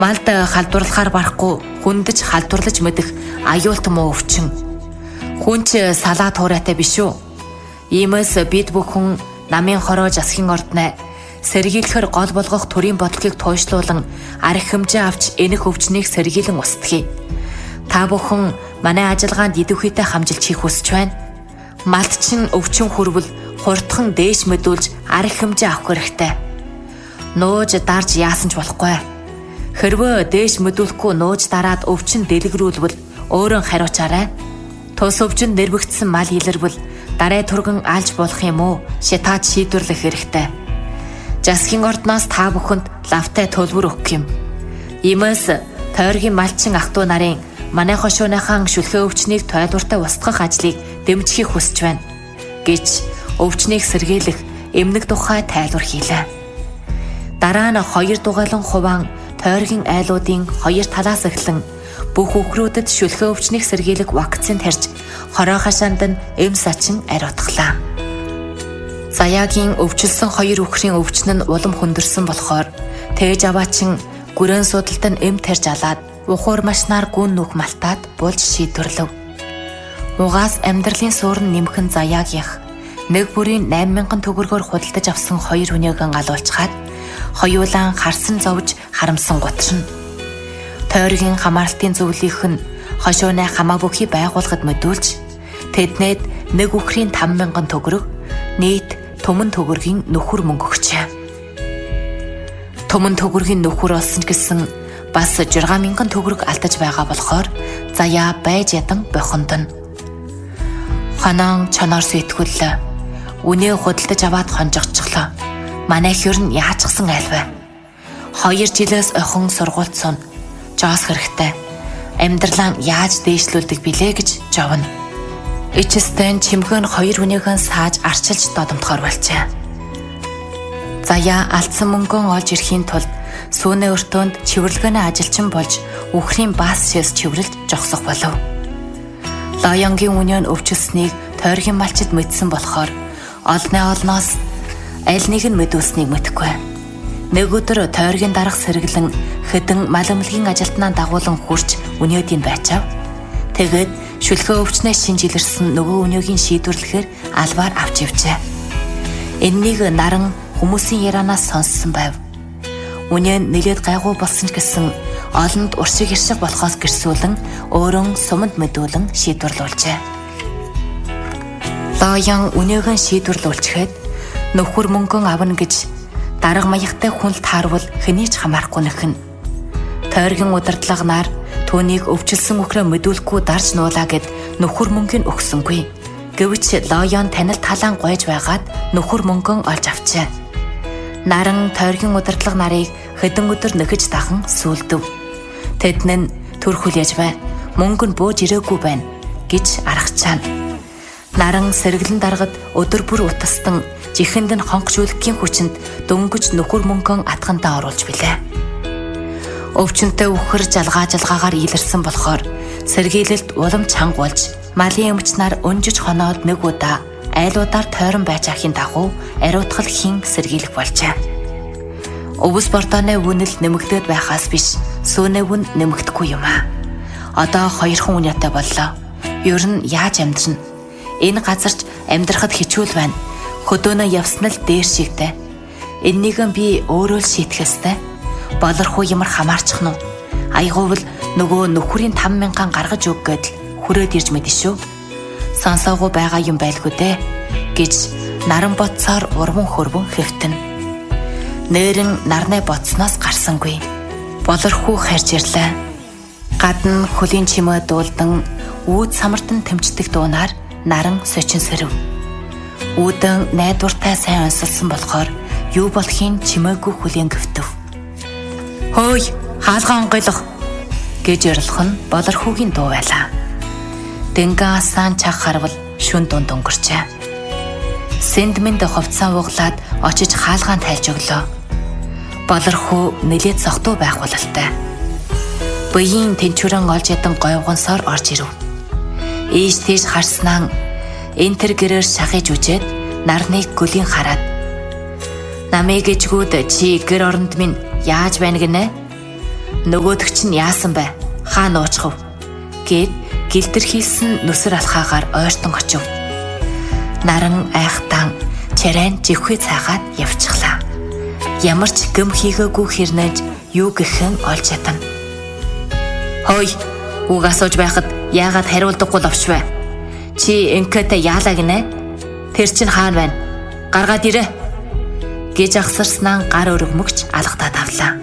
Малд халдварлахаар барахгүй хүндэж халдварлаж мэдэх аюулт муу өвчин. Хүн ч салаа туурайтай биш үү? Иймээс бид бүхэн намын хороо засгийн орднаа сэргийлэхэр гол болгох төрийн бодлогыг туйшлуулан арх хэмжээ авч энэх өвчнийг сэргийлэн устгая. Та бүхэн манай ажиллагаанд идэвхтэй хамжилж хийх хүсэж байна. Малд чин өвчин хүрвэл хурдхан дээш мэдүүлж арх хэмжээ авах хэрэгтэй. Нууж дарж яасан ч болохгүй. Хэрвээ дээш мэдүүлэхгүй нууж дараад өвчин дэлгэрүүлвэл өөрөө хариуцаарай. Тус өвчин нэрвэгдсэн мал илэрвэл дараа түргэн алж болох юм уу? Шатаад шийдвэрлэх хэрэгтэй. Засгийн ордноос та бүхэнд лавтай төлбөр өгөх юм. Иймээс тойргийн малчин ах トゥ нарын манай хошууныхан шүлхээ өвчнийг тойлууртай устгах ажлыг дэмжихийг хүсэж байна гэж өвчнийг сэргийлэх эмнэг тухай тайлбар хийлээ. Дараа нь 2 дугайлан хуваан тойргийн айлуудын 2 талаас эхлэн бүх өхрүүдэд шүлхээ өвчнийг сэргийлэх вакцин тарьж хороо хашаанд нь эм сачин ариутгалаа. Заяагийн өвчлсөн 2 өхрийн өвчин нь улам хүндэрсэн болохоор тээж аваачин гүрэн судалд нь эм тарьж алаад ухуур машнаар гүн нүх малтаад болж шийдвэрлэв. Угаас амьдралын суурн нэмхэн Заяагийнх нэг бүрийн 8,000 төгрөгөөр худалдаж авсан 2 хүнийгэн алуулчаад хоёулаан харсан зовж харамсан готрно. Тойргийн хамаарлтын зөвлөх нь хошууны хамаа бүхий байгууллагад мэдүүлж тэднээд нэг өхрийн 5,000 төгрөг нийт төмөн төгрөгийн нөхөр мөнгө өгчээ. Төмөн төгрөгийн нөхөр олсон гэсэн бас 6,000 төгрөг алдаж байгаа болохоор Заяа байж ядан бохондон. Ханаан чанаар сэтгүүллээ. Үнээ худалдаж аваад хонжогцглоо. Манай хөр нь яачсан айлвэ. 2 жилээс охин сургуульд сууна. Жоос хэрэгтэй. Амьдралаа яаж дээшлүүлдэг билээ гэж жовно. Ичстэн чимхэн 2 хүнийхэн сааж арчилж додомтохоор болжээ. Заяа алдсан мөнгөө олж ирэхийн тулд сүүнэ өртөөнд чивэрлэгээний ажилчин болж үхрийн бас шээс чивэрлж жогсох болов. Лоёнгийн үнэн өвчлснийг тойргийн малчид мэдсэн болохоор олноос аль нэг нь мэдүүлснийг мэдэхгүй. Нэг өдөр тойргийн дарга сэргэлэн хэдэн мал эмнэлгийн ажилтнаа дагуулan хурж үнөөдийн байчав. Тэгээд шүлхээ өвчнөө шинж илэрсэн нөгөө үнөөгийн шийдвэрлэхээр албаар авч ивжээ. Энэнийг наран хүмүүсийн ярианаас сонссон байв. Үнэн нэлээд гайгүй болсон ч гэсэн олонд уршиг иршиг болохоос гэрсүүлэн өөрөн суманд мэдүүлэн шийдвэрлүүлжээ. Лоён үнээгэн шийдвэрлүүлчихэд нөхөр мөнгөн авна гэж дарга маягтай хүн л таарвал хэний ч хамаарахгүй нэхэн. Тойргийн удирдлагаар түүнийг өвчлсөн өхрөө мэдүүлэхгүй дарж нуулаа гэд нөхөр мөнгөний өгсөнгүй. Гэвч Лоён танил талаан гойж байгаад нөхөр мөнгөн олж авчээ. Наран тойргийн удирдлага нарыг хэдэн өдөр нэхэж дахан сүлдэв. Тэд нь төрхөл яж бай, мөнгө нь бууж ирээгүй байна гэж аргачаана. Наран сэргэлэн даргад өдөр бүр утастан жихэнд нь хонхжүүлэхийн хүчинд дөнгөж нөхөр мөнгөн атгантаа оруулж билээ. Өвчнөд үхэр жалгаагаар илэрсэн болохоор сэргийлэлд улам чанга болж малын эмчнаар өнжиж хоноод нэг удаа айлуудаар тойрон байж ахын дагуу ариутгал хийн сэргийлэх болжээ. Өвс бортооны үнэл нэмэгдээд байхаас биш сүүнэ үн нэмэгдэхгүй юм аа. Одоо 2 хүн үнэтэй боллоо. Ер нь яаж амьдрна? Энэ газарч амьдрахад хичүүл байна. Хөдөөнөө явсан л дээр шигтэй. Эннийг би өөрөө л шийдэх ёстой. Болорхуу ямар хамаарчих нь. Айгуувал нөгөө нөхрийн 5,000 гаргаж өг гэдэл хүрээд ирж мэдэн шүү. Сонсоогүй байгаа юм байлгүй дээ гэж наран боцоор урван хөрвөн хэвтэн. Нээрэн нарны боцноос гарсангүй. Болорхуу харж ирлээ. Гадна хөлийн чимээ дуулдан үүд самартан тэмцдэг дуунаар наран сочин сэрв. Үүдэн найдвартай сайн онцлсон болохоор юу болохын чимээгүй хөлийн гэвтэв. Хөөй, хаалгаа онгойлох гэж ярилах нь болорхуугийн дуу байлаа. Дэнгэн асан чаг харвал шүн дунд өнгөрчээ. Сэндмэнд хувцсан углаад очиж хаалгаан тайлж өглөө. Болорхуу нэлээд сохтуу байх бололтой. Буян тэнчүрэн олж ядан говгонсоор орж ирэв. Ийш тийш харснаа энтер гэрээр шахаж үжээд нарныг гүлийн хараад намыг ичгүүд чи гэр оронд минь яаж байна гинэ? Нөгөөдөг чинь яасан бай? Хаа нуучхав? Гэд гэлдэрхийлсэн нүсэр алхаагаар ойртон очив. Наран айхтан чарайн жихвээ цаагаад явчихлаа. Ямар ч гэм хийгээгүй хэрнэж юу гэхэн олж ядна. Хөөе, үг асууж байхад яагаад хариулдаггүй ловч вэ? Чи инкэтэй яалаа гинэ? Тэр чинь хаана байна? Гаргаад ирээ гэж ахсарснаа гар өргөмөгч алгадаад авлаа.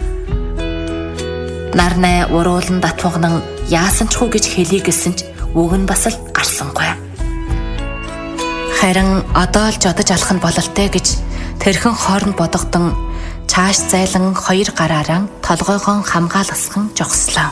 Нарнай уруулан татвагнан яасан ч хүү гэж хэлий гэсэн ч үг нь бас л гарсангүй. Харин одоо л жодож алах нь бололтой гэж тэрхэн хооронд бодогдсон чааш зайлан хоёр гараараа толгойгоо хамгаалгасхан жогслоо.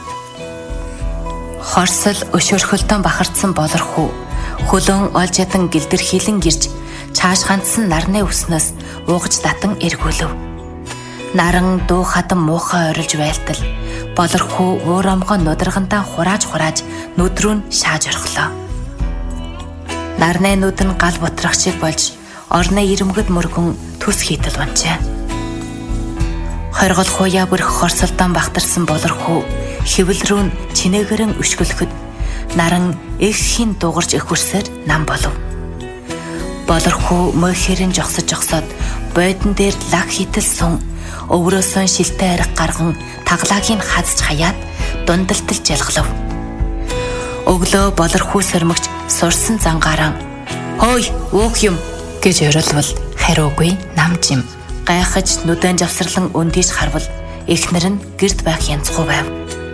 Хорсол өшөөрхөлтөн бахарцсан болорхуу хөлөн олж ядан гэлдэрхийлэн гэрж чааш ганцсан нарны үснээс уугаж татан эргүүлв. Наран дуу хатан муухай орилж байлтал болорхуу өөр амгоо нудрагантаа хурааж нүд рүү шааж орхлоо. Нарны нүд нь гал бутрах шиг болж орны ирмгэд мөргөн төс хийтэл унжээ. Хоргол хуяа бүрх хорсолдон бахтарсан болорхуу хэвэл рүү чинээгэрэн өшгөлөхөд наран эхийн дугарж өхөрсөөр нам болов. Болорхуу мөхөрийн жогсоод бойдон дээр лаг хитэл сун өврөөсөн шилтэй арга гарган таглагийг хазж хаяад дундалтал жалглав. Өглөө болорхуу сөрмөгч сурсан зангаараа "Хөөе, уух юм" гэж орилвол хариугүй нам жим. Гайхаж нүдэн завсарлан өндийж харвал эхнэр нь гэрд байх янзгүй байв.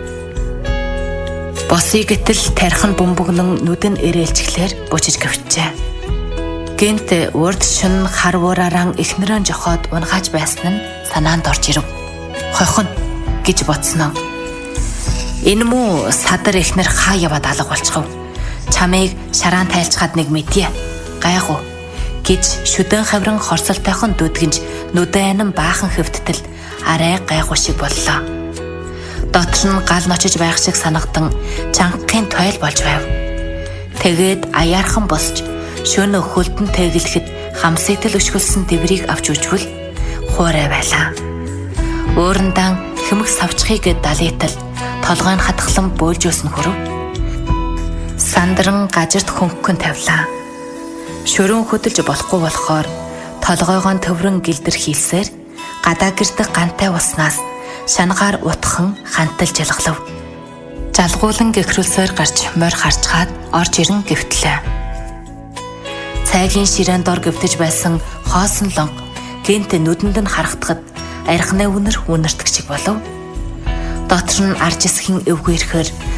Босыг гэтэл тархан бөмбөгнөн нүдэн ирээлчглэр бучиж гөвчжээ. Гэнт урд шин хар уураараа эхнэрэн жохоод унгааж байсан нь санаанд орж ирв. Хохно гэж бодсноо. Энэ муу садар эхнэр хаа яваад алга болчихов. Чамайг шараан тайлцгаад нэг мэдье. Гайхуу гэж шүдэн хавран хорсолтойхон дүүдгэнж нүдэн баахан хөвдтөл арай гайхуу шиг боллоо. Дотор нь гал ночиж байх шиг санагдан чангахийн тойл болж байв. Тэгээд аяархан босч шөнө өхөлдөн тэгэлэхэд хамсайтал өшгөлсөн дэврийг авч үжвэл хуурай байлаа. Өөрөндөө хэмэг савчхыг далитал толгойн хатглан бөөлжөөс нь хөрөв. Сандран гажирт хөнгөн тавилаа. Шөрөн хөдөлж болохгүй болохоор толгойгоо төврөн гэлдэрхийлсээр гадаа гэрдэг гантай уснаас шангаар утхан хантал жалглав. Жалгуулан гэхрүүлсээр гарч морь харчгаад орж ирэн гэвтлээ. Цайгийн ширээн дор гэвтэж байсан хоосон лонг гэнт нүдэнд нь харагдахад архины үнэртгчиг болов. Дотор нь арж исхийн эвгүй ирэхээр